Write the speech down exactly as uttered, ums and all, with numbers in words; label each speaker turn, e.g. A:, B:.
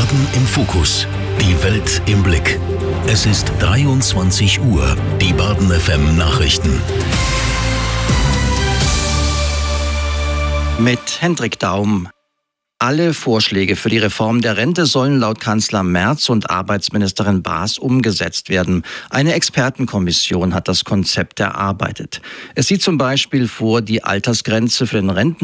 A: Baden im Fokus. Die Welt im Blick. Es ist dreiundzwanzig Uhr. Die Baden F M Nachrichten.
B: Mit Hendrik Daum. Alle Vorschläge für die Reform der Rente sollen laut Kanzler Merz und Arbeitsministerin Baas umgesetzt werden. Eine Expertenkommission hat das Konzept erarbeitet. Es sieht zum Beispiel vor, die Altersgrenze für den Renten